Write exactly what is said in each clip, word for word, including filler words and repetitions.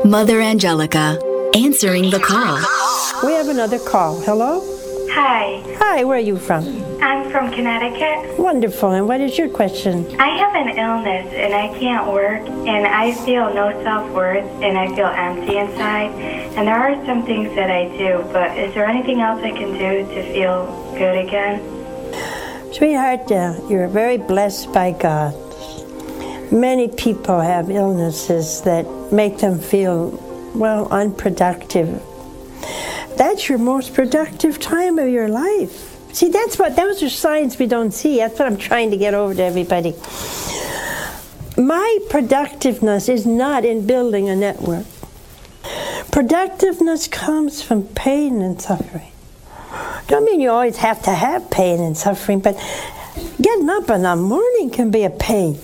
Mother Angelica, answering the call. We have another call. Hello? Hi. Hi, where are you from? I'm from Connecticut. Wonderful. And what is your question? I have an illness and I can't work and I feel no self-worth and I feel empty inside. And there are some things that I do, but is there anything else I can do to feel good again? Sweetheart, uh, you're very blessed by God. Many people have illnesses that make them feel, well, unproductive. That's your most productive time of your life. See, that's what, those are signs we don't see. That's what I'm trying to get over to everybody. My productiveness is not in building a network. Productiveness comes from pain and suffering. Don't mean you always have to have pain and suffering, but getting up in the morning can be a pain.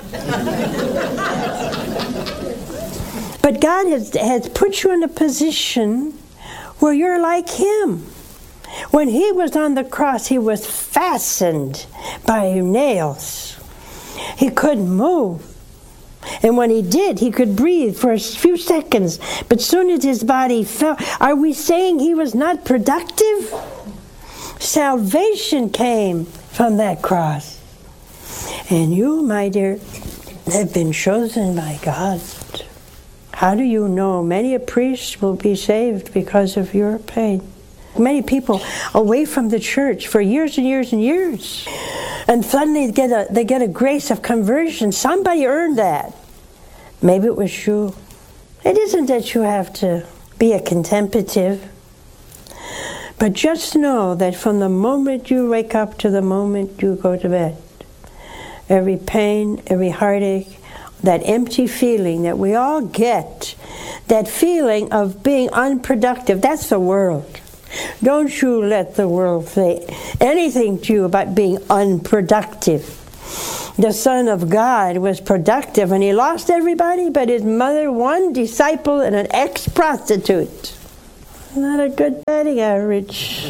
But God has, has put you in a position where you're like Him. When He was on the cross, He was fastened by nails. He couldn't move. And when He did, He could breathe for a few seconds. But soon as His body fell, are we saying He was not productive? Salvation came from that cross. And you, my dear, have been chosen by God. How do you know? Many a priest will be saved because of your pain. Many people away from the church for years and years and years. And suddenly they get a, they get a grace of conversion. Somebody earned that. Maybe it was you. It isn't that you have to be a contemplative. But just know that from the moment you wake up to the moment you go to bed, every pain, every heartache, that empty feeling that we all get, that feeling of being unproductive, that's the world. Don't you let the world say anything to you about being unproductive. The Son of God was productive and He lost everybody but His mother, one disciple, and an ex-prostitute. Not a good batting average.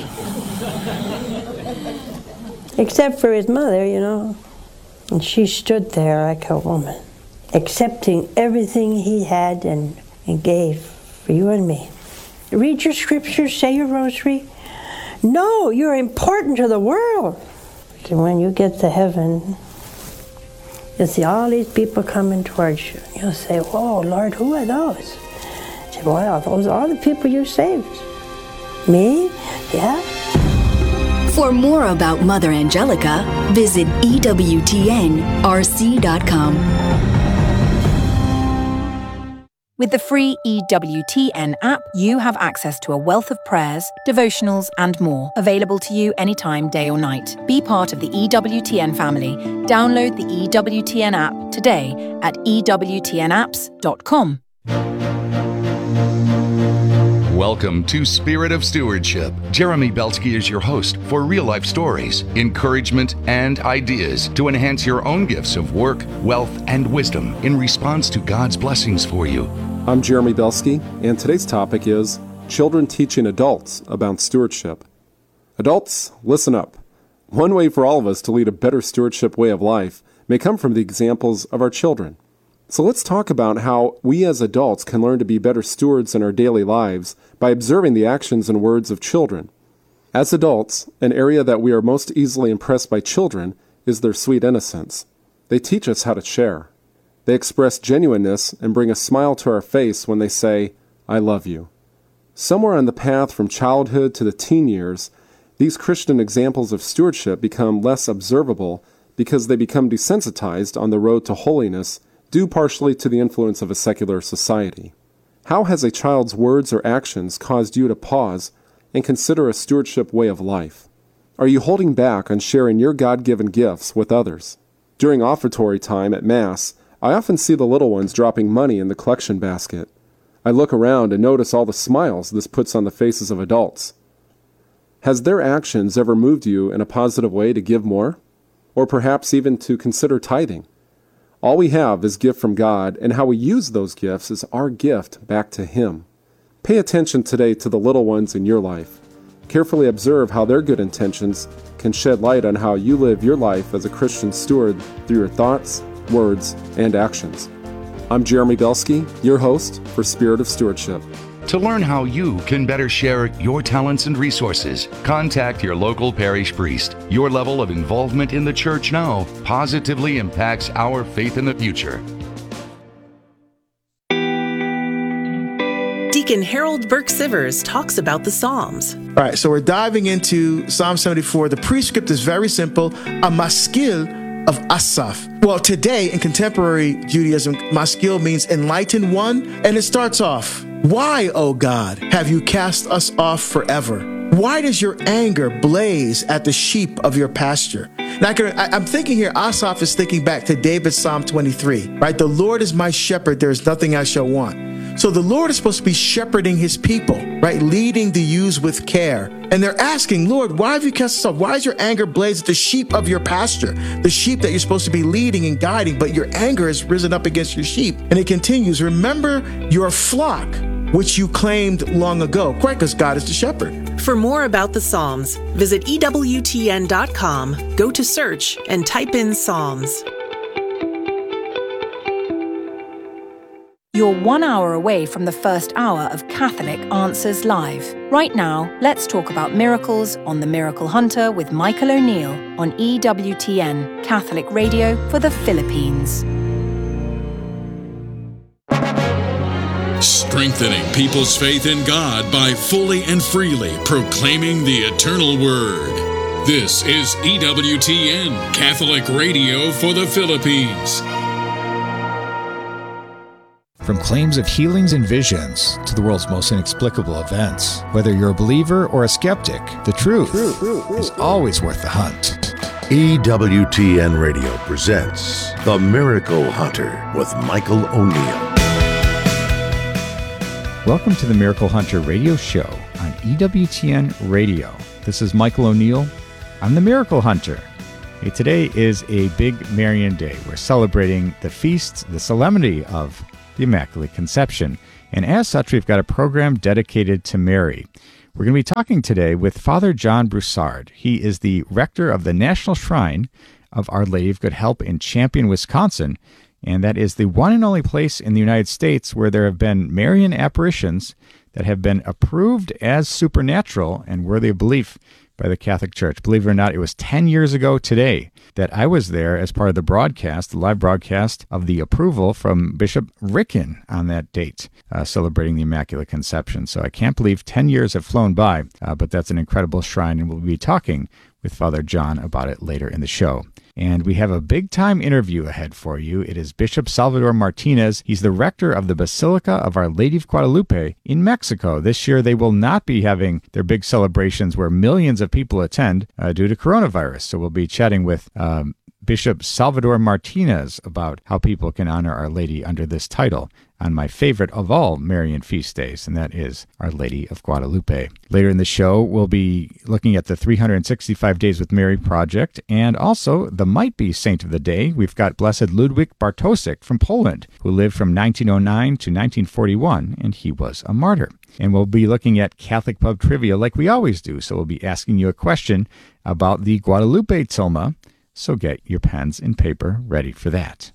Except for His mother, you know. And she stood there like a woman, accepting everything He had and, and gave for you and me. Read your scriptures, say your rosary. No, you're important to the world. And when you get to heaven, you'll see all these people coming towards you. You'll say, whoa, Lord, who are those? You say, well, those are all the people you saved. Me? Yeah. For more about Mother Angelica, visit E W T N R C dot com. With the free E W T N app, you have access to a wealth of prayers, devotionals, and more, available to you anytime, day or night. Be part of the E W T N family. Download the E W T N app today at E W T N apps dot com. Welcome to Spirit of Stewardship. Jeremy Belsky is your host for real-life stories, encouragement, and ideas to enhance your own gifts of work, wealth, and wisdom in response to God's blessings for you. I'm Jeremy Belsky, and today's topic is Children Teaching Adults About Stewardship. Adults, listen up. One way for all of us to lead a better stewardship way of life may come from the examples of our children. So let's talk about how we as adults can learn to be better stewards in our daily lives by observing the actions and words of children. As adults, an area that we are most easily impressed by children is their sweet innocence. They teach us how to share. They express genuineness and bring a smile to our face when they say, I love you. Somewhere on the path from childhood to the teen years, these Christian examples of stewardship become less observable because they become desensitized on the road to holiness, due partially to the influence of a secular society. How has a child's words or actions caused you to pause and consider a stewardship way of life? Are you holding back on sharing your God-given gifts with others? During offertory time at Mass, I often see the little ones dropping money in the collection basket. I look around and notice all the smiles this puts on the faces of adults. Has their actions ever moved you in a positive way to give more? Or perhaps even to consider tithing? All we have is gift from God, and how we use those gifts is our gift back to Him. Pay attention today to the little ones in your life. Carefully observe how their good intentions can shed light on how you live your life as a Christian steward through your thoughts, words, and actions. I'm Jeremy Belsky, your host for Spirit of Stewardship. To learn how you can better share your talents and resources, contact your local parish priest. Your level of involvement in the church now positively impacts our faith in the future. Deacon Harold Burke-Sivers talks about the Psalms. All right, so we're diving into Psalm seventy-four. The prescript is very simple, a maskil of Asaph. Well, today in contemporary Judaism, maskil means enlightened one, and it starts off, "Why, O God, have you cast us off forever? Why does your anger blaze at the sheep of your pasture?" Now, I can, I, I'm thinking here, Asaph is thinking back to David's Psalm twenty-three, right? The Lord is my shepherd, there is nothing I shall want. So the Lord is supposed to be shepherding his people, right? Leading the ewes with care. And they're asking, Lord, why have you cast us off? Why is your anger blaze at the sheep of your pasture? The sheep that you're supposed to be leading and guiding, but your anger has risen up against your sheep. And it continues, remember your flock, which you claimed long ago, right? Because God is the shepherd. For more about the Psalms, visit E W T N dot com, go to search, and type in Psalms. You're one hour away from the first hour of Catholic Answers Live. Right now, let's talk about miracles on The Miracle Hunter with Michael O'Neill on E W T N, Catholic Radio for the Philippines. Strengthening people's faith in God by fully and freely proclaiming the eternal Word. This is E W T N, Catholic Radio for the Philippines. From claims of healings and visions to the world's most inexplicable events, whether you're a believer or a skeptic, the truth is always worth the hunt. E W T N Radio presents The Miracle Hunter with Michael O'Neill. Welcome to the Miracle Hunter radio show on E W T N Radio. This is Michael O'Neill. I'm the Miracle Hunter. Hey, today is a big Marian Day. We're celebrating the feast, the solemnity of the Immaculate Conception. And as such, we've got a program dedicated to Mary. We're going to be talking today with Father John Broussard. He is the rector of the National Shrine of Our Lady of Good Help in Champion, Wisconsin. And that is the one and only place in the United States where there have been Marian apparitions that have been approved as supernatural and worthy of belief by the Catholic Church. Believe it or not, it was ten years ago today that I was there as part of the broadcast, the live broadcast of the approval from Bishop Ricken on that date, uh, celebrating the Immaculate Conception. So I can't believe ten years have flown by, uh, but that's an incredible shrine, and we'll be talking with Father John about it later in the show. And we have a big-time interview ahead for you. It is Bishop Salvador Martinez. He's the rector of the Basilica of Our Lady of Guadalupe in Mexico. This year, they will not be having their big celebrations where millions of people attend uh, due to coronavirus. So we'll be chatting with um, Bishop Salvador Martinez about how people can honor Our Lady under this title on my favorite of all Marian feast days, and that is Our Lady of Guadalupe. Later in the show, we'll be looking at the three hundred sixty-five Days with Mary project, and also the might-be saint of the day. We've got Blessed Ludwik Bartosik from Poland, who lived from nineteen oh nine to nineteen forty-one, and he was a martyr. And we'll be looking at Catholic Pub Trivia like we always do, so we'll be asking you a question about the Guadalupe Tilma, so get your pens and paper ready for that.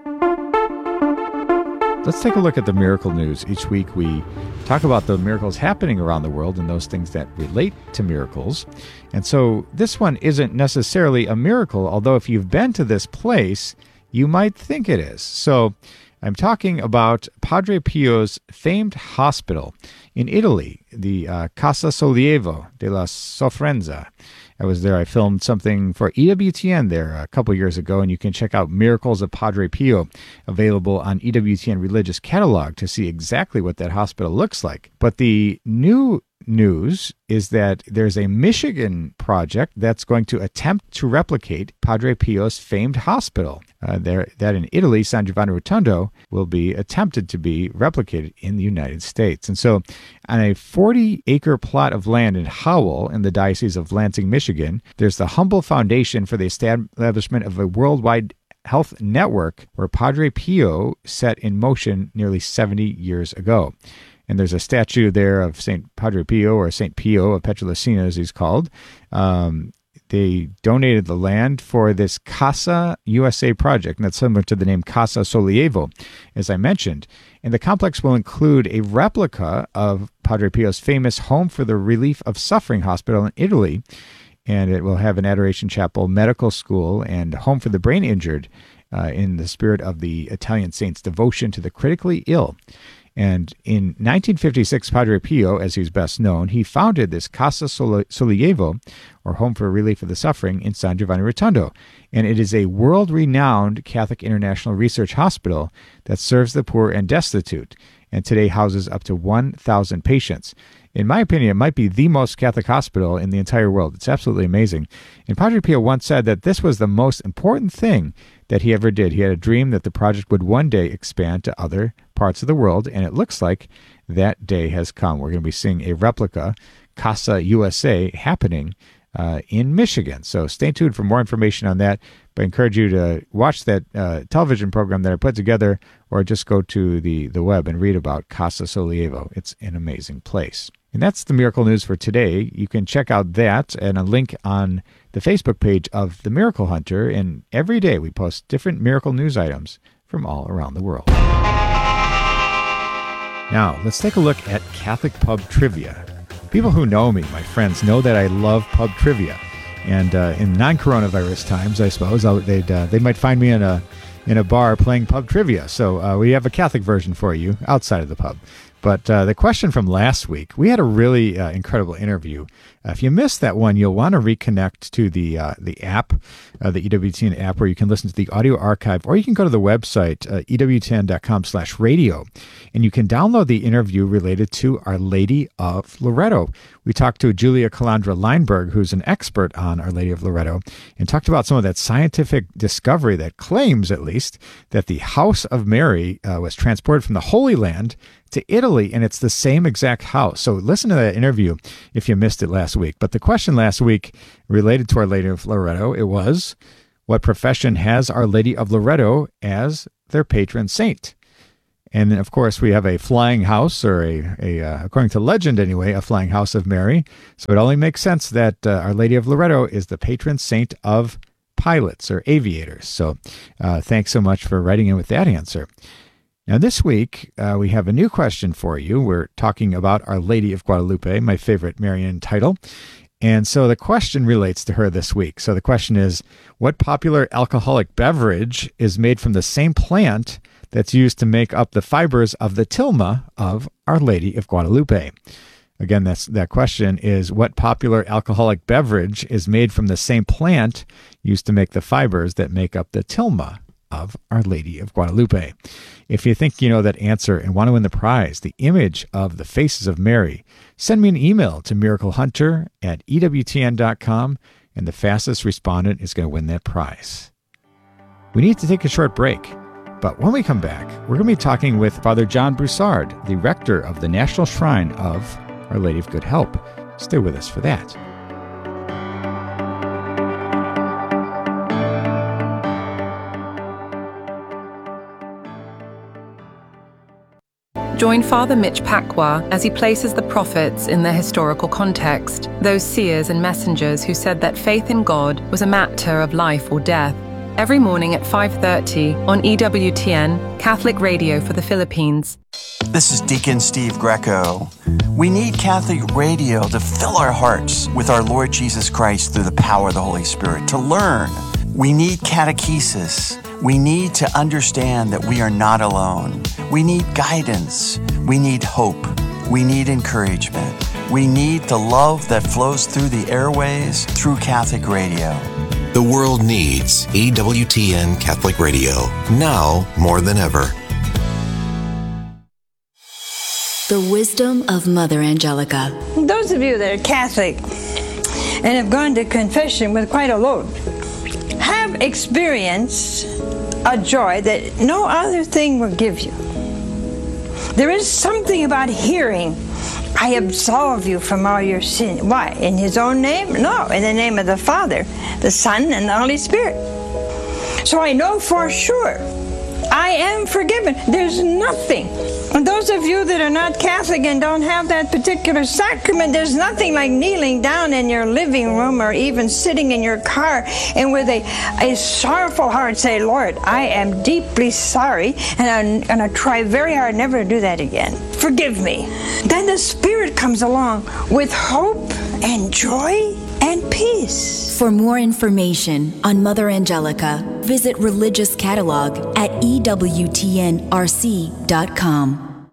Let's take a look at the miracle news. Each week we talk about the miracles happening around the world and those things that relate to miracles. And so this one isn't necessarily a miracle, although if you've been to this place, you might think it is. So I'm talking about Padre Pio's famed hospital in Italy, the uh, Casa Sollievo della Sofferenza. I was there. I filmed something for E W T N there a couple years ago, and you can check out Miracles of Padre Pio, available on E W T N Religious Catalog to see exactly what that hospital looks like. But the new news is that there's a Michigan project that's going to attempt to replicate Padre Pio's famed hospital. Uh, there, that in Italy, San Giovanni Rotondo, will be attempted to be replicated in the United States. And so on a forty-acre plot of land in Howell in the Diocese of Lansing, Michigan, there's the humble foundation for the establishment of a worldwide health network where Padre Pio set in motion nearly seventy years ago. And there's a statue there of Saint Padre Pio, or Saint Pio of Petrolcina, as he's called. Um, they donated the land for this Casa U S A project, and that's similar to the name Casa Sollievo, as I mentioned. And the complex will include a replica of Padre Pio's famous Home for the Relief of Suffering hospital in Italy, and it will have an Adoration Chapel, medical school, and home for the brain injured uh, in the spirit of the Italian saint's devotion to the critically ill. And in nineteen fifty-six, Padre Pio, as he's best known, he founded this Casa Sollievo, or Home for Relief of the Suffering, in San Giovanni Rotondo. And it is a world-renowned Catholic International Research Hospital that serves the poor and destitute, and today houses up to one thousand patients. In my opinion, it might be the most Catholic hospital in the entire world. It's absolutely amazing. And Padre Pio once said that this was the most important thing that he ever did. He had a dream that the project would one day expand to other parts of the world, and it looks like that day has come. We're going to be seeing a replica, Casa U S A, happening uh, in Michigan. So stay tuned for more information on that. But I encourage you to watch that uh, television program that I put together, or just go to the, the web and read about Casa Sollievo. It's an amazing place. And that's the Miracle News for today. You can check out that and a link on the Facebook page of The Miracle Hunter. And every day we post different miracle news items from all around the world. Now, let's take a look at Catholic pub trivia. People who know me, my friends, know that I love pub trivia. And uh, in non-coronavirus times, I suppose, I'll, they'd, uh, they might find me in a in a bar playing pub trivia. So uh, we have a Catholic version for you outside of the pub. But uh, the question from last week, we had a really uh, incredible interview. Uh, if you missed that one, you'll want to reconnect to the uh, the app, uh, the E W T N app, where you can listen to the audio archive, or you can go to the website, uh, E W T N dot com slash radio, and you can download the interview related to Our Lady of Loretto. We talked to Julia Calandra Leinberg, who's an expert on Our Lady of Loretto, and talked about some of that scientific discovery that claims, at least, that the House of Mary uh, was transported from the Holy Land to Italy, and it's the same exact house. So listen to that interview if you missed it last week. But the question last week related to Our Lady of Loretto, it was, what profession has Our Lady of Loretto as their patron saint? And then, of course, we have a flying house, or a, a uh, according to legend anyway, a flying house of Mary. So it only makes sense that uh, Our Lady of Loretto is the patron saint of pilots or aviators. So uh, thanks so much for writing in with that answer. Now, this week, uh, we have a new question for you. We're talking about Our Lady of Guadalupe, my favorite Marian title. And so the question relates to her this week. So the question is, what popular alcoholic beverage is made from the same plant that's used to make up the fibers of the tilma of Our Lady of Guadalupe? Again, that's, that question is, what popular alcoholic beverage is made from the same plant used to make the fibers that make up the tilma of Our Lady of Guadalupe? If you think you know that answer and want to win the prize, the image of the faces of Mary, send me an email to miraclehunter at E W T N dot com, and the fastest respondent is going to win that prize. We need to take a short break, but when we come back, we're going to be talking with Father John Broussard, the rector of the National Shrine of Our Lady of Good Help. Stay with us for that. Join Father Mitch Pacwa as he places the prophets in their historical context, those seers and messengers who said that faith in God was a matter of life or death. Every morning at five thirty on E W T N, Catholic Radio for the Philippines. This is Deacon Steve Greco. We need Catholic radio to fill our hearts with our Lord Jesus Christ through the power of the Holy Spirit, to learn. We need catechesis. We need to understand that we are not alone. We need guidance. We need hope. We need encouragement. We need the love that flows through the airways through Catholic radio. The world needs E W T N Catholic Radio, now more than ever. The wisdom of Mother Angelica. Those of you that are Catholic and have gone to confession with quite a load have experienced a joy that no other thing will give you. There is something about hearing, I absolve you from all your sin. Why? In His own name? No, in the name of the Father, the Son, and the Holy Spirit. So I know for sure I am forgiven. There's nothing. And those of you that are not Catholic and don't have that particular sacrament, there's nothing like kneeling down in your living room or even sitting in your car and with a, a sorrowful heart say, Lord, I am deeply sorry and I'm going to try very hard never to do that again. Forgive me. Then the Spirit comes along with hope and joy and peace. For more information on Mother Angelica, visit Religious Catalog at E W T N R C dot com.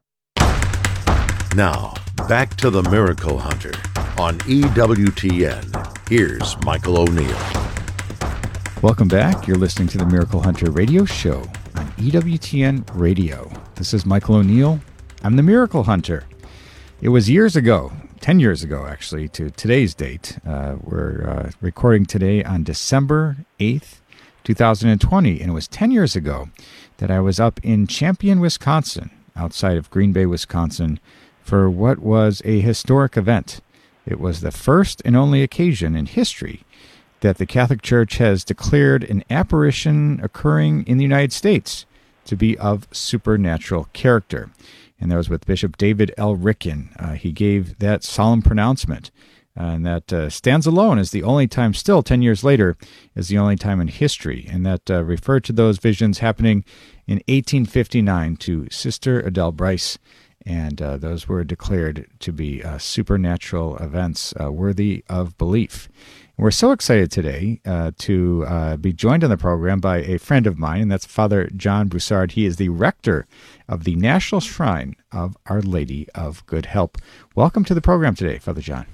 Now, back to the Miracle Hunter on E W T N. Here's Michael O'Neill. Welcome back. You're listening to the Miracle Hunter radio show on E W T N Radio. This is Michael O'Neill. I'm the Miracle Hunter. It was years ago, ten years ago actually, to today's date. Uh, we're uh, recording today on December eighth, two thousand twenty, and it was ten years ago that I was up in Champion, Wisconsin, outside of Green Bay, Wisconsin, for what was a historic event. It was the first and only occasion in history that the Catholic Church has declared an apparition occurring in the United States to be of supernatural character. And that was with Bishop David L. Ricken. Uh, he gave that solemn pronouncement, uh, and that uh, stands alone as the only time, still ten years later, is the only time in history. And that uh, referred to those visions happening in eighteen fifty-nine to Sister Adele Bryce. And uh, those were declared to be uh, supernatural events uh, worthy of belief. We're so excited today uh, to uh, be joined on the program by a friend of mine, and that's Father John Broussard. He is the rector of the National Shrine of Our Lady of Good Help. Welcome to the program today, Father John.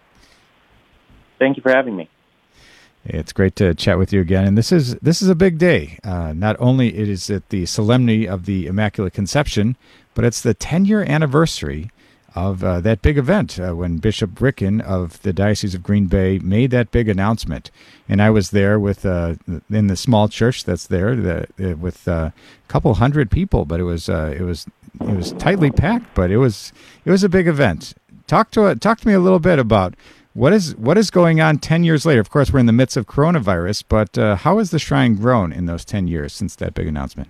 Thank you for having me. It's great to chat with you again, and this is this is a big day. Uh, not only it is it the solemnity of the Immaculate Conception, but it's the ten-year anniversary of uh, that big event uh, when Bishop Ricken of the Diocese of Green Bay made that big announcement. And I was there with uh, in the small church that's there the, uh, with uh, a couple hundred people, but it was uh, it was it was tightly packed, but it was it was a big event. Talk to uh, talk to me a little bit about what is what is going on ten years later. Of course, we're in the midst of coronavirus, but uh, how has the shrine grown in those ten years since that big announcement?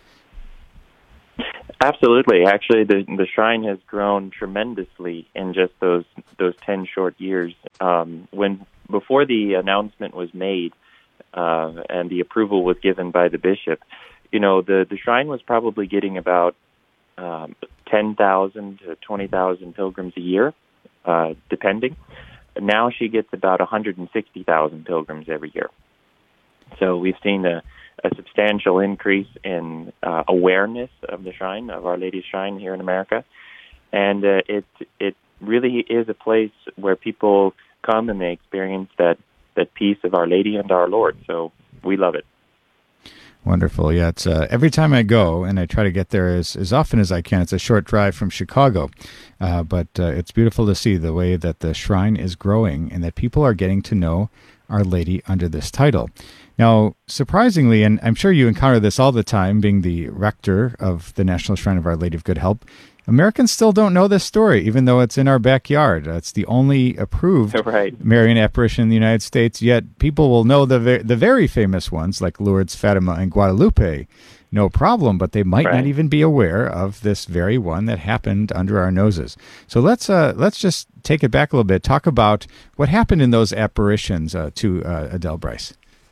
Absolutely. Actually, the the shrine has grown tremendously in just those those ten short years. Um, when before the announcement was made uh, and the approval was given by the bishop, you know, the the shrine was probably getting about um, ten thousand to twenty thousand pilgrims a year, uh, depending. Now she gets about one hundred sixty thousand pilgrims every year. So we've seen a a substantial increase in uh, awareness of the shrine, of Our Lady's Shrine here in America. And uh, it it really is a place where people come and they experience that, that peace of Our Lady and our Lord. So we love it. Wonderful. Yeah, it's uh, every time I go, and I try to get there as, as often as I can. It's a short drive from Chicago, uh, but uh, it's beautiful to see the way that the shrine is growing and that people are getting to know Our Lady under this title. Now, surprisingly, and I'm sure you encounter this all the time, being the rector of the National Shrine of Our Lady of Good Help, Americans still don't know this story, even though it's in our backyard. It's the only approved right. Marian apparition in the United States, yet people will know the ve- the very famous ones like Lourdes, Fatima, and Guadalupe, no problem, but they might right. not even be aware of this very one that happened under our noses. So let's uh, let's just take it back a little bit, talk about what happened in those apparitions uh, to uh, Adele Bryce.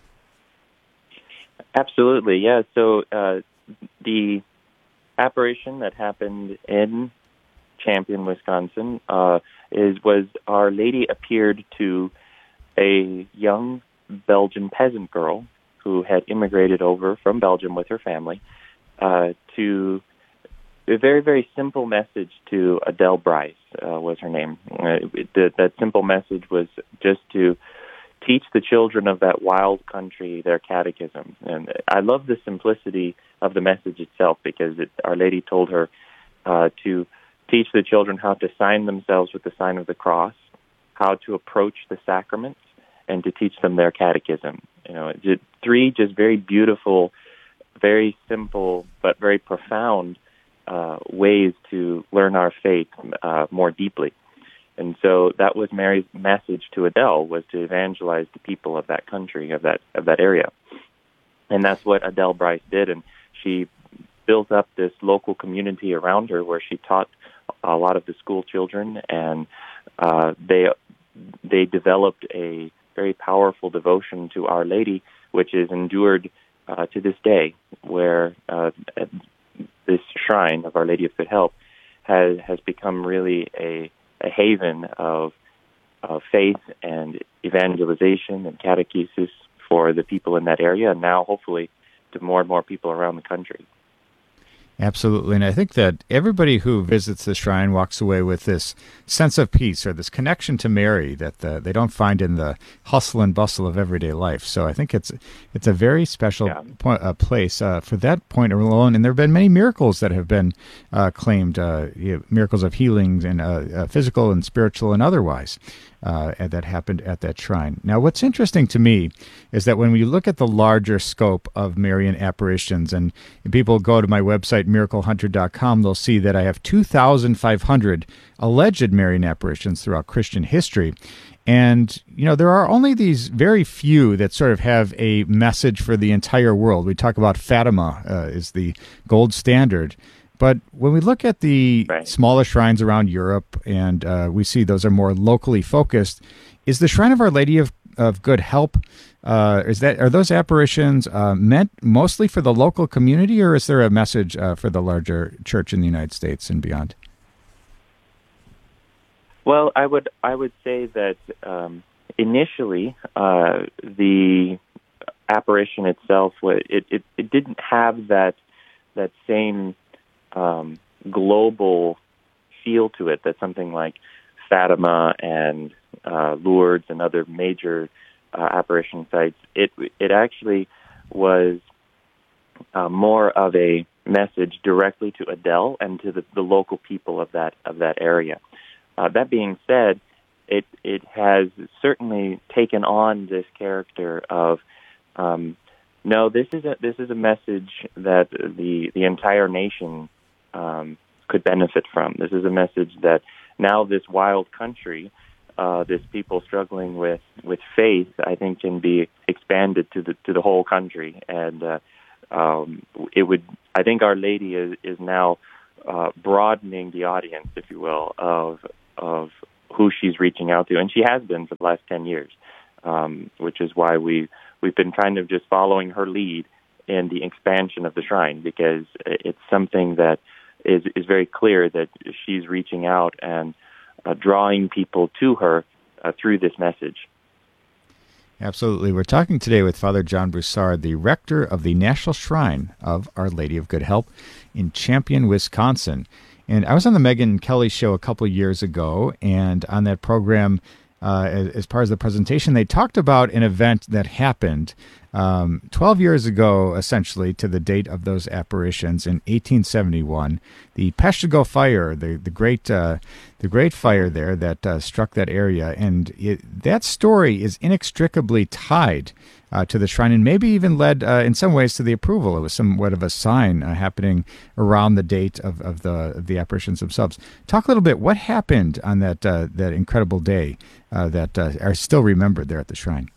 Absolutely, yeah. So uh, the apparition that happened in Champion, Wisconsin, uh, is was Our Lady appeared to a young Belgian peasant girl who had immigrated over from Belgium with her family uh, to a very, very simple message to Adele Bryce uh, was her name. Uh, it, that simple message was just to teach the children of that wild country their catechism. And I love the simplicity of the message itself because it, Our Lady told her uh, to teach the children how to sign themselves with the sign of the cross, how to approach the sacraments, and to teach them their catechism. You know, it, three just very beautiful, very simple, but very profound uh, ways to learn our faith uh, more deeply. And so that was Mary's message to Adele, was to evangelize the people of that country, of that of that area. And that's what Adele Bryce did. And she built up this local community around her where she taught a lot of the school children, and uh, they they developed a very powerful devotion to Our Lady, which is endured uh, to this day, where uh, this shrine of Our Lady of Good Help has has become really a, a haven of, of faith and evangelization and catechesis for the people in that area, and now hopefully to more and more people around the country. Absolutely. And I think that everybody who visits the shrine walks away with this sense of peace or this connection to Mary that the, they don't find in the hustle and bustle of everyday life. So I think it's it's a very special yeah. point, uh, place uh, for that point alone. And there have been many miracles that have been uh, claimed, uh, you know, miracles of healings and uh, uh, physical and spiritual and otherwise. Uh, that happened at that shrine. Now, what's interesting to me is that when we look at the larger scope of Marian apparitions, and, and people go to my website, miracle hunter dot com, they'll see that I have two thousand five hundred alleged Marian apparitions throughout Christian history. And, you know, there are only these very few that sort of have a message for the entire world. We talk about Fatima uh, is the gold standard. But when we look at the right. smaller shrines around Europe, and uh, we see those are more locally focused, is the Shrine of Our Lady of, of Good Help, uh, is that are those apparitions uh, meant mostly for the local community, or is there a message uh, for the larger church in the United States and beyond? Well, I would I would say that um, initially uh, the apparition itself, it, it it didn't have that that same Um, global feel to it that something like Fatima and uh, Lourdes and other major uh, apparition sites. It it actually was uh, more of a message directly to Adele and to the, the local people of that of that area. Uh, that being said, it it has certainly taken on this character of um, no, this is a this is a message that the the entire nation Um, could benefit from. This is a message that now this wild country, uh, this people struggling with, with faith, I think can be expanded to the to the whole country. And uh, um, it would, I think, Our Lady is is now uh, broadening the audience, if you will, of of who she's reaching out to, and she has been for the last ten years, um, which is why we we've been kind of just following her lead in the expansion of the shrine, because it's something that is is very clear that she's reaching out and uh, drawing people to her uh, through this message. Absolutely. We're talking today with Father John Broussard, the rector of the National Shrine of Our Lady of Good Help in Champion, Wisconsin. And I was on the Megyn Kelly show a couple years ago, and on that program, uh, as, as part of the presentation, they talked about an event that happened Um, twelve years ago, essentially, to the date of those apparitions in eighteen seventy-one, the Peshtigo fire, the the great uh, the great fire there that uh, struck that area, and it, that story is inextricably tied uh, to the shrine, and maybe even led, uh, in some ways, to the approval. It was somewhat of a sign uh, happening around the date of, of the of the apparitions themselves. Talk a little bit. What happened on that uh, that incredible day uh, that uh, are still remembered there at the shrine?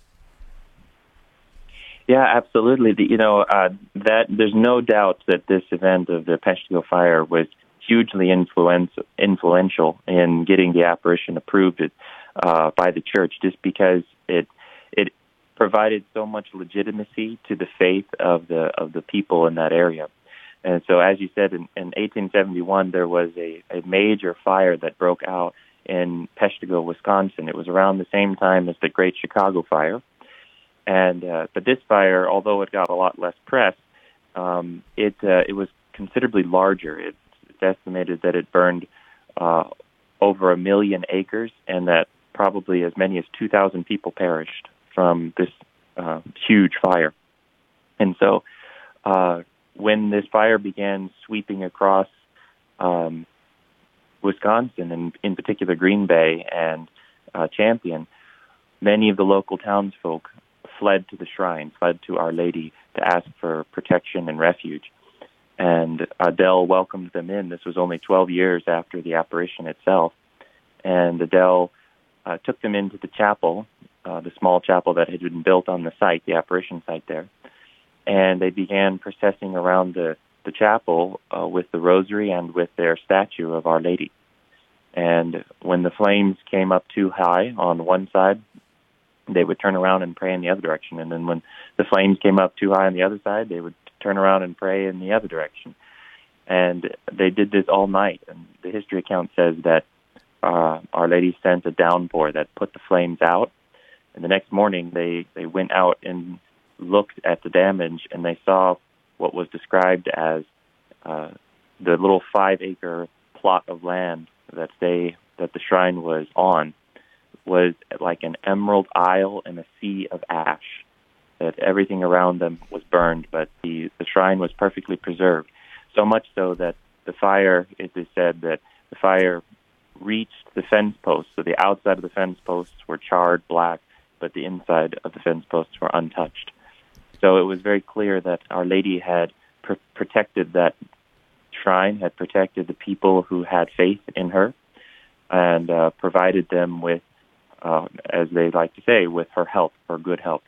Yeah, absolutely. The, you know, uh, that there's no doubt that this event of the Peshtigo fire was hugely influence, influential in getting the apparition approved uh, by the church, just because it it provided so much legitimacy to the faith of the of the people in that area. And so, as you said, in, in eighteen seventy-one, there was a, a major fire that broke out in Peshtigo, Wisconsin. It was around the same time as the Great Chicago Fire. And uh, but this fire, although it got a lot less press, um, it uh, it was considerably larger. It's, it's estimated that it burned uh, over a million acres, and that probably as many as two thousand people perished from this uh, huge fire. And so, uh, when this fire began sweeping across um, Wisconsin, and in particular Green Bay and uh, Champion, many of the local townsfolk fled to the shrine, fled to Our Lady to ask for protection and refuge. And Adele welcomed them in. This was only twelve years after the apparition itself. And Adele uh, took them into the chapel, uh, the small chapel that had been built on the site, the apparition site there. And they began processing around the, the chapel uh, with the rosary and with their statue of Our Lady. And when the flames came up too high on one side, they would turn around and pray in the other direction. And then when the flames came up too high on the other side, they would turn around and pray in the other direction. And they did this all night. And the history account says that uh, Our Lady sent a downpour that put the flames out. And the next morning, they, they went out and looked at the damage, and they saw what was described as uh, the little five-acre plot of land that they that the shrine was on was like an emerald isle in a sea of ash. That everything around them was burned, but the, the shrine was perfectly preserved. So much so that the fire, it is said that the fire reached the fence posts. So the outside of the fence posts were charred black, but the inside of the fence posts were untouched. So it was very clear that Our Lady had pr- protected that shrine, had protected the people who had faith in her, and uh, provided them with, uh, as they like to say, with her help, her good help.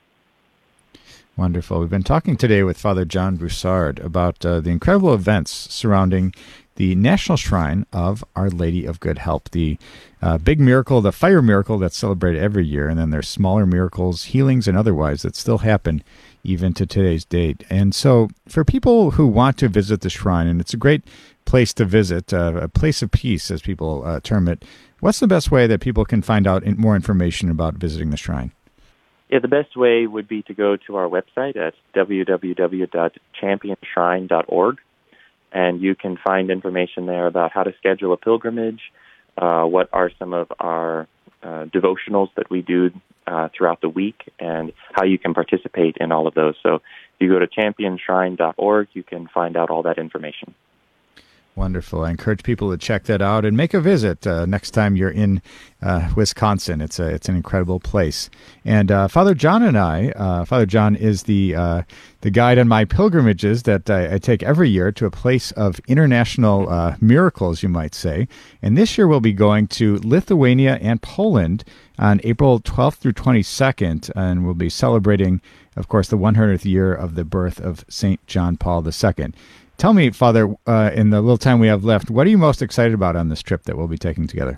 Wonderful. We've been talking today with Father John Broussard about uh, the incredible events surrounding the National Shrine of Our Lady of Good Help, the uh, big miracle, the fire miracle that's celebrated every year, and then there's smaller miracles, healings, and otherwise that still happen even to today's date. And so for people who want to visit the shrine, and it's a great place to visit, uh, a place of peace, as people uh, term it, what's the best way that people can find out more information about visiting the shrine? Yeah, the best way would be to go to our website at w w w dot champion shrine dot org, and you can find information there about how to schedule a pilgrimage, uh, what are some of our uh, devotionals that we do uh, throughout the week, and how you can participate in all of those. So if you go to champion shrine dot org, you can find out all that information. Wonderful. I encourage people to check that out and make a visit uh, next time you're in uh, Wisconsin. It's a it's an incredible place. And uh, Father John and I, uh, Father John is the uh, the guide on my pilgrimages that I, I take every year to a place of international uh, miracles, you might say. And this year we'll be going to Lithuania and Poland on April twelfth through twenty-second, and we'll be celebrating, of course, the one hundredth year of the birth of Saint John Paul the Second. Tell me, Father, uh, in the little time we have left, what are you most excited about on this trip that we'll be taking together?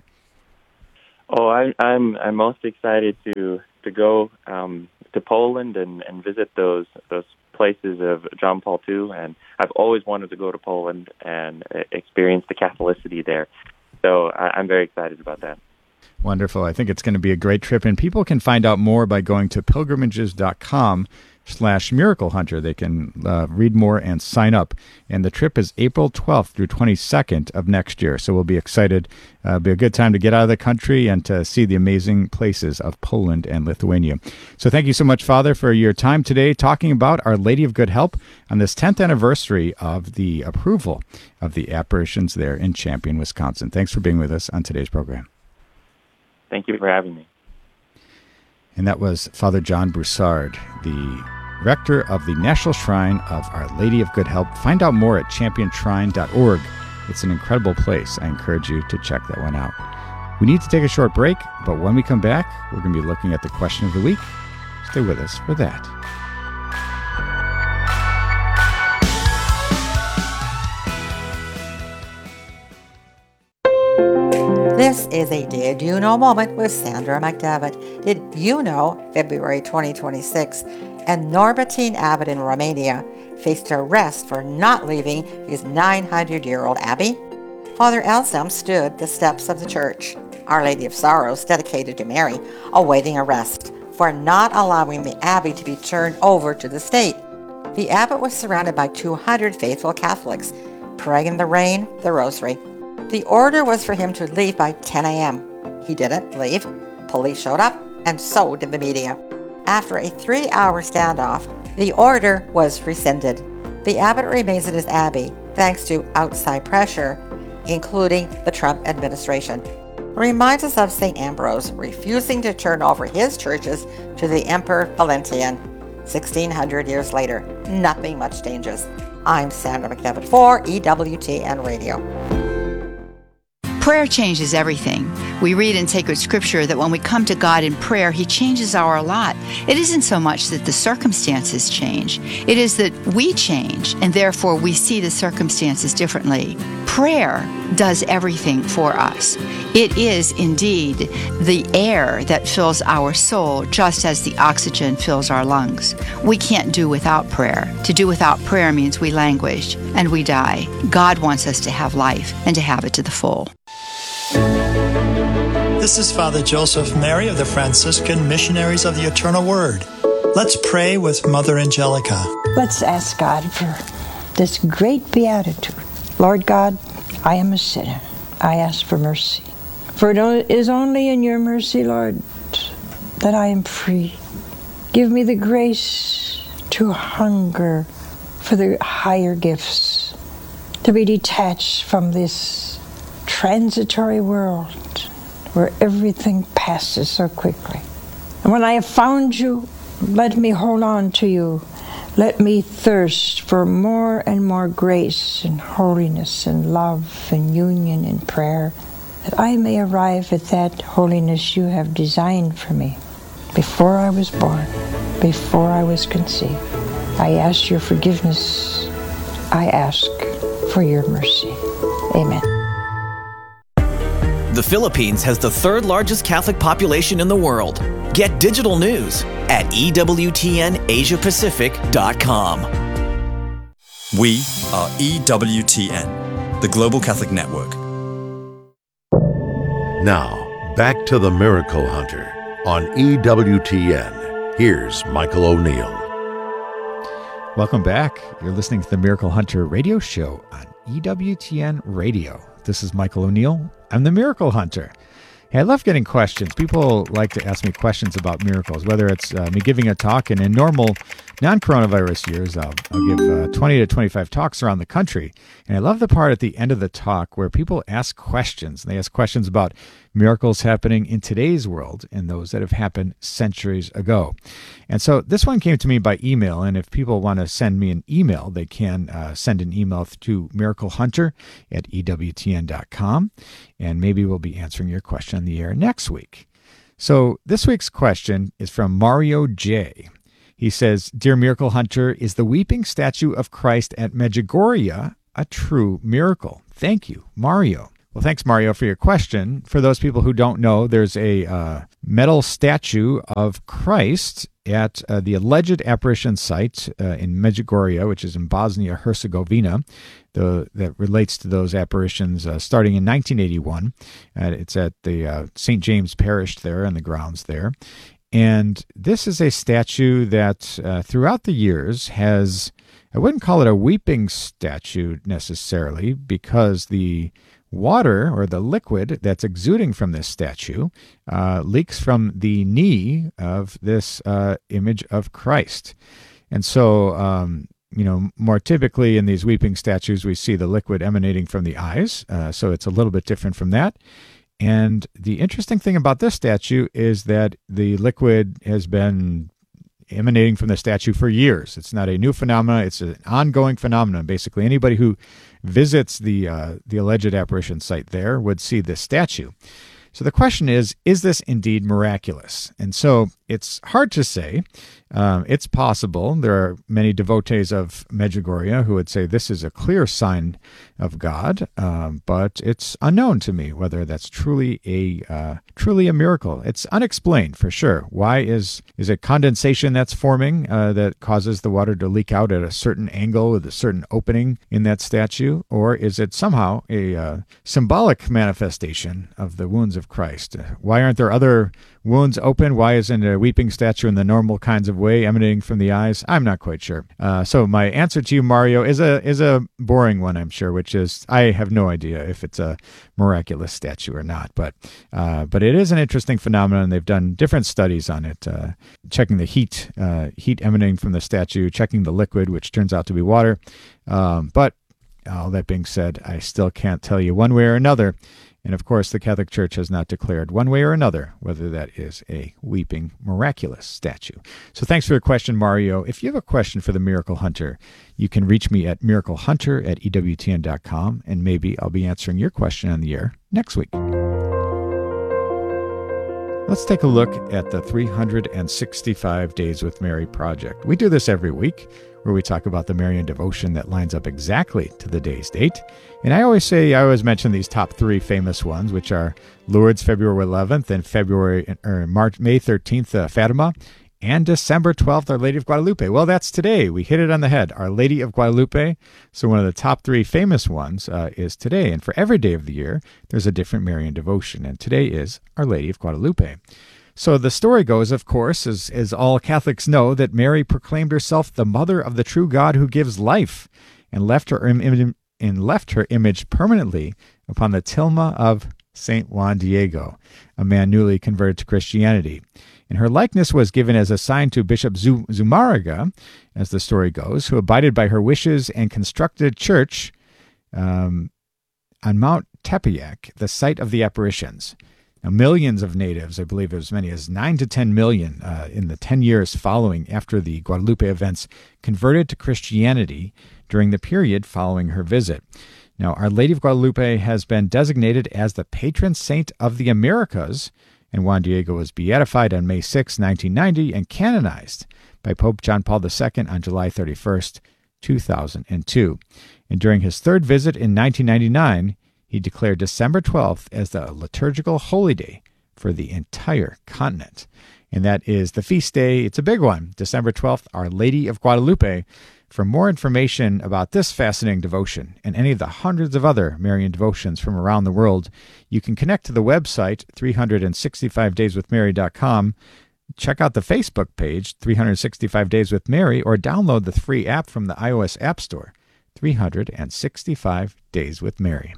Oh, I, I'm I'm most excited to to go um, to Poland and, and visit those those places of John Paul the Second. And I've always wanted to go to Poland and experience the Catholicity there. So I, I'm very excited about that. Wonderful. I think it's going to be a great trip, and people can find out more by going to pilgrimages dot com slash Miracle Hunter. They can uh, read more and sign up. And the trip is April twelfth through twenty-second of next year. So we'll be excited. Uh, it'll be a good time to get out of the country and to see the amazing places of Poland and Lithuania. So thank you so much, Father, for your time today talking about Our Lady of Good Help on this tenth anniversary of the approval of the apparitions there in Champion, Wisconsin. Thanks for being with us on today's program. Thank you for having me. And that was Father John Broussard, the rector of the National Shrine of Our Lady of Good Help. Find out more at champion shrine dot org. It's an incredible place. I encourage you to check that one out. We need to take a short break, but when we come back, we're going to be looking at the question of the week. Stay with us for that. This is a Did You Know moment with Sandra McDevitt. Did you know February twenty twenty-six, a Norbertine abbot in Romania faced arrest for not leaving his nine hundred year old abbey? Father Elsdom stood the steps of the church, Our Lady of Sorrows, dedicated to Mary, awaiting arrest for not allowing the abbey to be turned over to the state. The abbot was surrounded by two hundred faithful Catholics, praying in the rain, the rosary. The order was for him to leave by ten a.m. He didn't leave. Police showed up, and so did the media. After a three-hour standoff, the order was rescinded. The abbot remains in his abbey thanks to outside pressure, including the Trump administration. Reminds us of Saint Ambrose refusing to turn over his churches to the Emperor Valentinian. sixteen hundred years later, nothing much changes. I'm Sandra McDevitt for E W T N Radio. Prayer changes everything. We read in sacred scripture that when we come to God in prayer, He changes our lot. It isn't so much that the circumstances change. It is that we change, and therefore we see the circumstances differently. Prayer does everything for us. It is indeed the air that fills our soul, just as the oxygen fills our lungs. We can't do without prayer. To do without prayer means we languish and we die. God wants us to have life and to have it to the full. This is Father Joseph Mary of the Franciscan Missionaries of the Eternal Word. Let's pray with Mother Angelica. Let's ask God for this great beatitude. Lord God, I am a sinner. I ask for mercy. For it is only in your mercy, Lord, that I am free. Give me the grace to hunger for the higher gifts, to be detached from this transitory world where everything passes so quickly. And when I have found you, let me hold on to you. Let me thirst for more and more grace and holiness and love and union and prayer, that I may arrive at that holiness you have designed for me before I was born, before I was conceived. I ask your forgiveness. I ask for your mercy. Amen. The Philippines has the third largest Catholic population in the world. Get digital news at E W T N Asia Pacific dot com. We are E W T N, the Global Catholic Network. Now, back to the Miracle Hunter on E W T N. Here's Michael O'Neill. Welcome back. You're listening to the Miracle Hunter radio show on E W T N Radio. This is Michael O'Neill. I'm the Miracle Hunter. Hey, I love getting questions. People like to ask me questions about miracles, whether it's uh, me giving a talk, and in normal non-coronavirus years, I'll, I'll give uh, twenty to twenty-five talks around the country. And I love the part at the end of the talk where people ask questions. They ask questions about miracles happening in today's world and those that have happened centuries ago. And so this one came to me by email, and if people want to send me an email, they can uh, send an email to miraclehunter at E W T N dot com, and maybe we'll be answering your question on the air next week. So this week's question is from Mario J. He says, Dear Miracle Hunter, is the weeping statue of Christ at Medjugorje a true miracle? Thank you, Mario. Well, thanks, Mario, for your question. For those people who don't know, there's a uh, metal statue of Christ at uh, the alleged apparition site uh, in Medjugorje, which is in Bosnia-Herzegovina, the, that relates to those apparitions uh, starting in nineteen eighty-one. Uh, it's at the uh, Saint James Parish there on the grounds there. And this is a statue that uh, throughout the years has, I wouldn't call it a weeping statue necessarily, because the water or the liquid that's exuding from this statue uh, leaks from the knee of this uh, image of Christ. And so, um, you know, more typically in these weeping statues, we see the liquid emanating from the eyes. Uh, so it's a little bit different from that. And the interesting thing about this statue is that the liquid has been emanating from the statue for years. It's not a new phenomenon. It's an ongoing phenomenon. Basically, anybody who visits the uh, the alleged apparition site there would see this statue. So the question is, is this indeed miraculous? And so it's hard to say. Um, it's possible. There are many devotees of Medjugorje who would say this is a clear sign of God, um, but it's unknown to me whether that's truly a uh, truly a miracle. It's unexplained for sure. Why is is it condensation that's forming uh, that causes the water to leak out at a certain angle with a certain opening in that statue, or is it somehow a uh, symbolic manifestation of the wounds of Christ? Why aren't there other wounds open? Why isn't a weeping statue in the normal kinds of way emanating from the eyes? I'm not quite sure. Uh, so my answer to you, Mario, is a is a boring one, I'm sure, which is I have no idea if it's a miraculous statue or not. But uh, but it is an interesting phenomenon. They've done different studies on it, uh, checking the heat uh, heat emanating from the statue, checking the liquid, which turns out to be water. Um, but all that being said, I still can't tell you one way or another And of course, the Catholic Church has not declared one way or another whether that is a weeping miraculous statue. So thanks for your question, Mario. If you have a question for the Miracle Hunter, you can reach me at miracle hunter at E W T N dot com, and maybe I'll be answering your question on the air next week. Let's take a look at the three hundred sixty-five Days with Mary project. We do this every week, where we talk about the Marian devotion that lines up exactly to the day's date. And I always say, I always mention these top three famous ones, which are Lourdes, February eleventh, and February or March, May thirteenth, uh, Fatima, and December twelfth, Our Lady of Guadalupe. Well, that's today. We hit it on the head, Our Lady of Guadalupe. So one of the top three famous ones uh, is today. And for every day of the year, there's a different Marian devotion. And today is Our Lady of Guadalupe. So the story goes, of course, as, as all Catholics know, that Mary proclaimed herself the mother of the true God who gives life, and left her Im- and left her image permanently upon the tilma of Saint Juan Diego, a man newly converted to Christianity. And her likeness was given as a sign to Bishop Zumárraga, as the story goes, who abided by her wishes and constructed a church um, on Mount Tepeyac, the site of the apparitions. Now, millions of natives, I believe as many as nine to ten million uh, in the ten years following after the Guadalupe events, converted to Christianity during the period following her visit. Now, Our Lady of Guadalupe has been designated as the patron saint of the Americas, and Juan Diego was beatified on May sixth, nineteen ninety, and canonized by Pope John Paul the Second on July thirty-first, two thousand two. And during his third visit in nineteen ninety-nine, he declared December twelfth as the liturgical holy day for the entire continent. And that is the feast day. It's a big one, December twelfth, Our Lady of Guadalupe. For more information about this fascinating devotion and any of the hundreds of other Marian devotions from around the world, you can connect to the website, three sixty-five days with mary dot com, check out the Facebook page, three sixty-five days with Mary, or download the free app from the iOS App Store, three sixty-five days with Mary.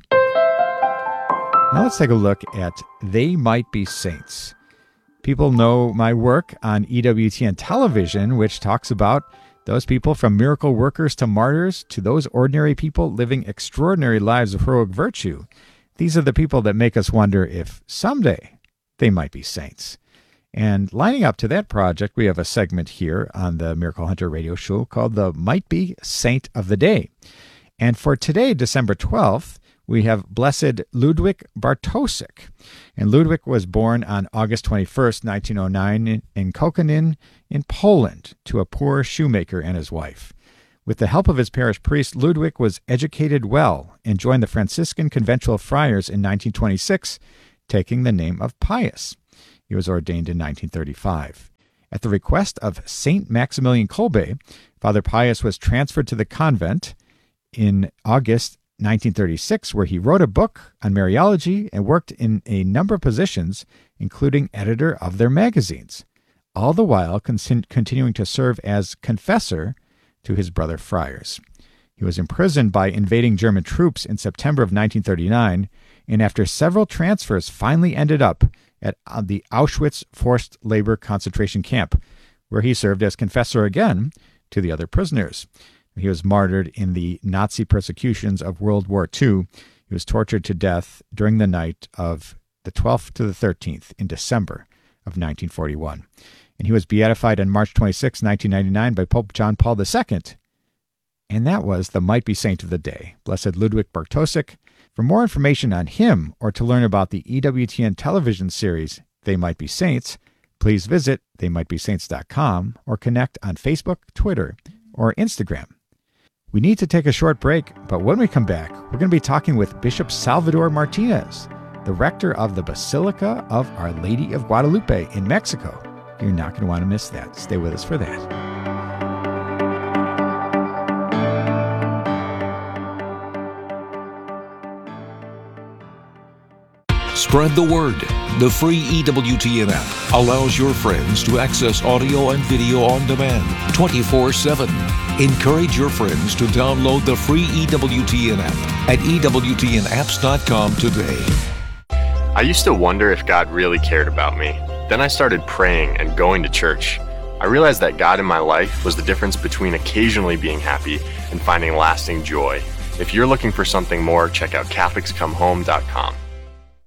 Now let's take a look at They Might Be Saints. People know my work on E W T N television, which talks about those people from miracle workers to martyrs to those ordinary people living extraordinary lives of heroic virtue. These are the people that make us wonder if someday they might be saints. And lining up to that project, we have a segment here on the Miracle Hunter radio show called the Might Be Saint of the Day. And for today, December twelfth, we have Blessed Ludwik Bartosik. And Ludwik was born on August twenty-first, nineteen oh nine in, in Kokonin in Poland to a poor shoemaker and his wife. With the help of his parish priest, Ludwik was educated well and joined the Franciscan Conventual Friars in nineteen twenty-six, taking the name of Pius. He was ordained in nineteen thirty-five. At the request of Saint Maximilian Kolbe, Father Pius was transferred to the convent in August nineteen thirty-six, where he wrote a book on Mariology and worked in a number of positions, including editor of their magazines, all the while con- continuing to serve as confessor to his brother friars. He was imprisoned by invading German troops in September of nineteen thirty-nine, and after several transfers finally ended up at the Auschwitz forced labor concentration camp, where he served as confessor again to the other prisoners. He was martyred in the Nazi persecutions of World War Two. He was tortured to death during the night of the twelfth to the thirteenth in December of nineteen forty-one. And he was beatified on March twenty-sixth, nineteen ninety-nine by Pope John Paul the Second. And that was the Might Be Saint of the Day, Blessed Ludwik Bartosik. For more information on him or to learn about the E W T N television series They Might Be Saints, please visit they might be saints dot com or connect on Facebook, Twitter, or Instagram. We need to take a short break, but when we come back, we're going to be talking with Bishop Salvador Martinez, the rector of the Basilica of Our Lady of Guadalupe in Mexico. You're not going to want to miss that. Stay with us for that. Spread the word. The free E W T N app allows your friends to access audio and video on demand twenty-four seven. Encourage your friends to download the free E W T N app at E W T N apps dot com today. I used to wonder if God really cared about me. Then I started praying and going to church. I realized that God in my life was the difference between occasionally being happy and finding lasting joy. If you're looking for something more, check out Catholics Come Home dot com.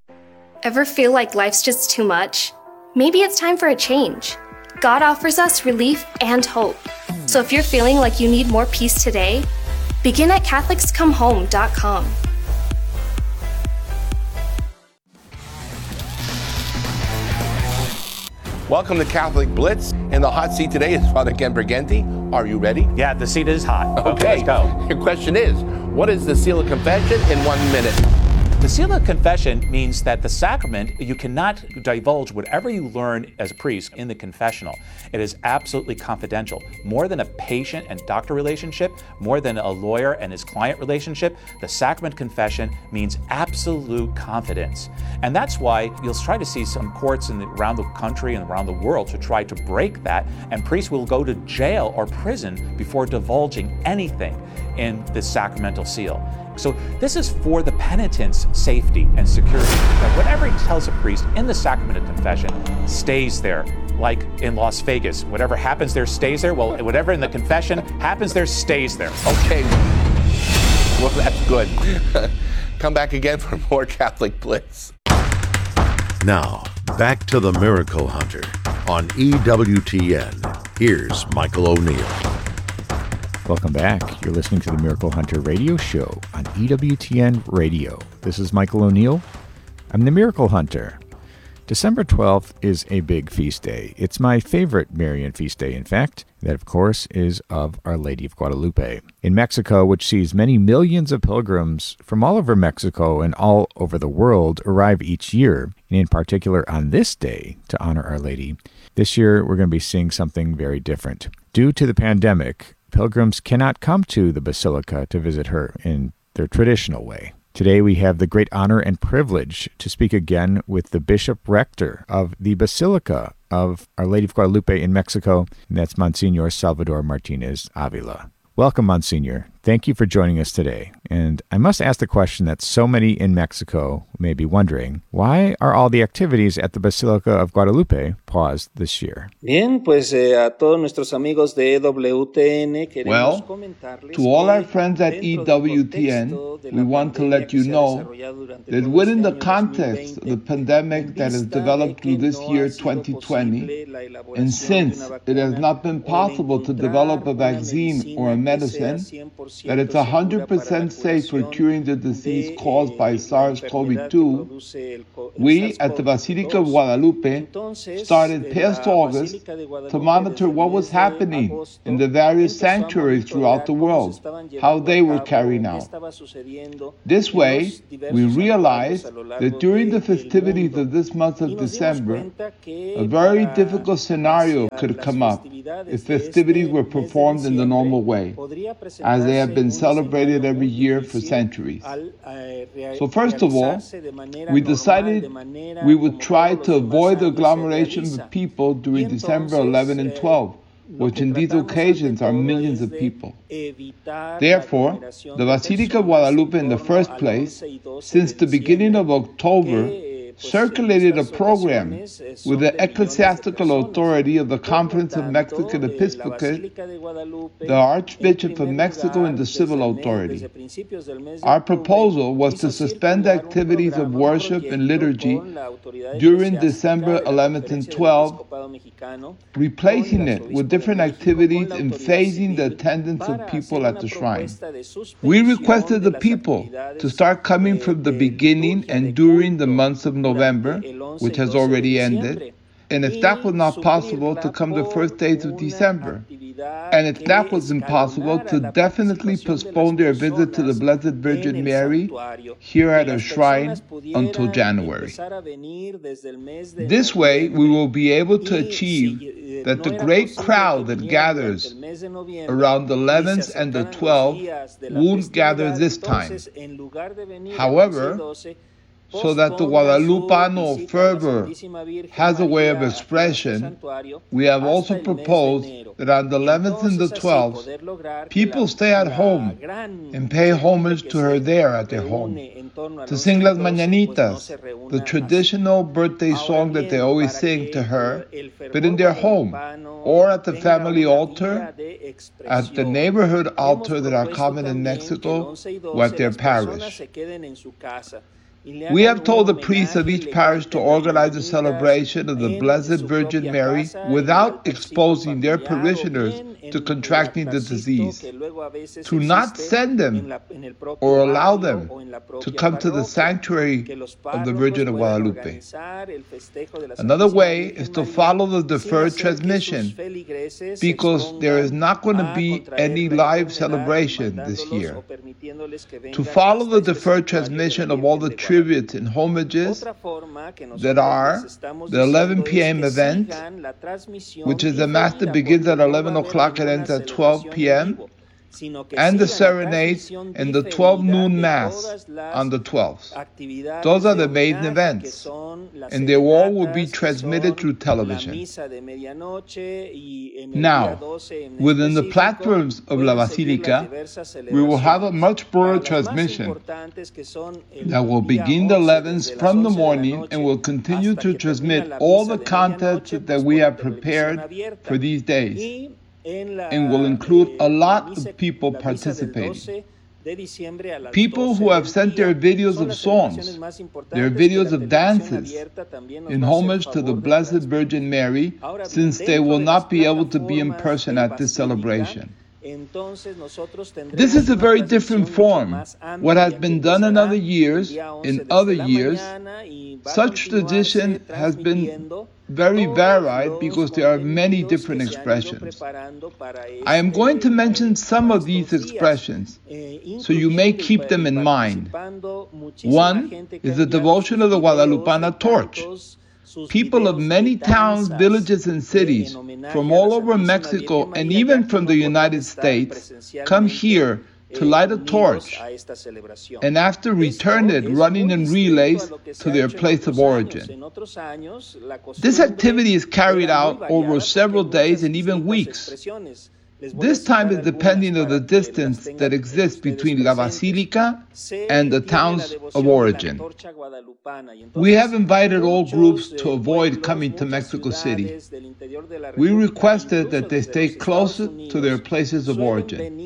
Ever feel like life's just too much? Maybe it's time for a change. God offers us relief and hope. So if you're feeling like you need more peace today, begin at Catholics Come Home dot com. Welcome to Catholic Blitz. In the hot seat today is Father Ken Briganti. Are you ready? Yeah, the seat is hot. Okay, okay, let's go. Your question is, what is the seal of confession in one minute? The seal of confession means that the sacrament, you cannot divulge whatever you learn as a priest in the confessional. It is absolutely confidential. More than a patient and doctor relationship, more than a lawyer and his client relationship, the sacrament confession means absolute confidence. And that's why you'll try to see some courts in the, around the country and around the world to try to break that, and priests will go to jail or prison before divulging anything in the sacramental seal. So this is for the penitent's safety and security. That whatever he tells a priest in the sacrament of confession stays there, like in Las Vegas. Whatever happens there stays there. Well, whatever in the confession happens there stays there. Okay. Well, that's good. Come back again for more Catholic Blitz. Now, back to the Miracle Hunter on E W T N. Here's Michael O'Neill. Welcome back. You're listening to the Miracle Hunter radio show on E W T N Radio. This is Michael O'Neill. I'm the Miracle Hunter. December twelfth is a big feast day. It's my favorite Marian feast day, in fact. That, of course, is of Our Lady of Guadalupe. In Mexico, which sees many millions of pilgrims from all over Mexico and all over the world arrive each year, and in particular on this day to honor Our Lady, this year we're going to be seeing something very different. Due to the pandemic, pilgrims cannot come to the Basilica to visit her in their traditional way. Today we have the great honor and privilege to speak again with the Bishop Rector of the Basilica of Our Lady of Guadalupe in Mexico, and that's Monsignor Salvador Martinez Avila. Welcome, Monsignor. Thank you for joining us today. And I must ask the question that so many in Mexico may be wondering, why are all the activities at the Basilica of Guadalupe paused this year? Bien, pues eh, a todos nuestros amigos de E W T N queremos well, comentarles to all our friends at E W T N, we want to let you know that within the context of the pandemic that has developed through this year twenty twenty, and since it has not been possible to develop a vaccine or a medicine, that it's one hundred percent safe for curing the disease caused by SARS CoV two, we at the Basilica of Guadalupe started past August to monitor what was happening in the various sanctuaries throughout the world, how they were carrying out. This way, we realized that during the festivities of this month of December, a very difficult scenario could come up if festivities were performed in the normal way, as they have been celebrated every year for centuries. So first of all, we decided we would try to avoid the agglomeration of people during December eleventh and twelfth, which in these occasions are millions of people. Therefore, the Basilica of Guadalupe in the first place, since the beginning of October, circulated a program with the ecclesiastical authority of the Conference of Mexican Episcopate, the Archbishop of Mexico, and the civil authority. Our proposal was to suspend activities of worship and liturgy during December eleventh and twelfth, replacing it with different activities and phasing the attendance of people at the shrine. We requested the people to start coming from the beginning and during the months of November, which has already ended, and if that was not possible, to come the first days of December. And if that was impossible, to definitely postpone their visit to the Blessed Virgin Mary here at her shrine until January. This way, we will be able to achieve that the great crowd that gathers around the eleventh and the twelfth won't gather this time. However, so that the Guadalupano fervor has a way of expression, we have also proposed that on the eleventh and the twelfth, people stay at home and pay homage to her there at their home, to sing Las Mañanitas, the traditional birthday song that they always sing to her, but in their home, or at the family altar, at the neighborhood altar that are common in Mexico, or at their parish. We have told the priests of each parish to organize a celebration of the Blessed Virgin Mary without exposing their parishioners to contracting the disease, to not send them or allow them to come to the sanctuary of the Virgin of Guadalupe. Another way is to follow the deferred transmission, because there is not going to be any live celebration this year. To follow the deferred transmission of all the tributes and homages that are the eleven p.m. event, which is the Mass that begins at eleven o'clock and ends at twelve p.m., and the serenades and the twelve noon Mass on the twelfth. Those are the main events, and they all will be transmitted through television. Now, within the platforms of La Basilica, we will have a much broader transmission that will begin the eleventh from the morning and will continue to transmit all the content that we have prepared for these days, and will include a lot of people participating. People who have sent their videos of songs, their videos of dances, in homage to the Blessed Virgin Mary, since they will not be able to be in person at this celebration. This is a very different form. What has been done in other years, in other years, such tradition has been very varied because there are many different expressions. I am going to mention some of these expressions, so you may keep them in mind. One is the devotion of the Guadalupana torch. People of many towns, villages, and cities from all over Mexico and even from the United States come here to light a torch, and after return it running in relays to their place of origin. This activity is carried out over several days and even weeks. This time is depending on the distance that exists between La Basilica and the towns of origin. We have invited all groups to avoid coming to Mexico City. We requested that they stay closer to their places of origin.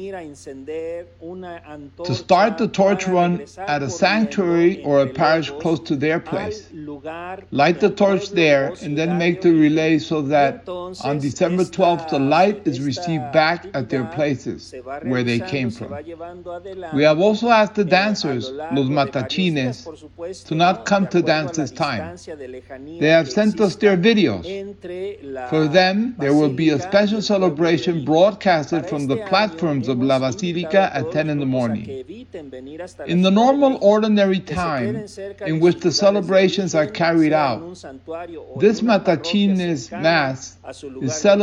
To start the torch run at a sanctuary or a parish close to their place. Light the torch there and then make the relay so that on December twelfth the light is received back at their places where they came from. We have also asked the dancers, los matachines, to not come to dance this time. They have sent us their videos. For them, there will be a special celebration broadcasted from the platforms of La Basilica at ten in the morning. In the normal ordinary time in which the celebrations are carried out, this matachines Mass is celebrated